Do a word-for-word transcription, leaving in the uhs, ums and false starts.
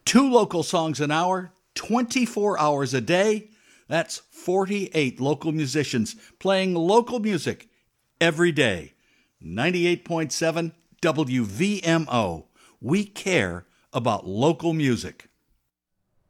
Two local songs an hour, twenty-four hours a day. That's forty-eight local musicians playing local music every day. ninety-eight point seven W V M O. We care about local music.